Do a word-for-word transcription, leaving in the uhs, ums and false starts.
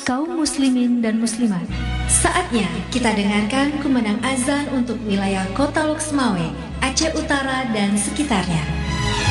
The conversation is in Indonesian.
kaum muslimin dan muslimat. Saatnya kita dengarkan kumandang azan untuk wilayah Kota Loksmawe, Aceh Utara dan sekitarnya.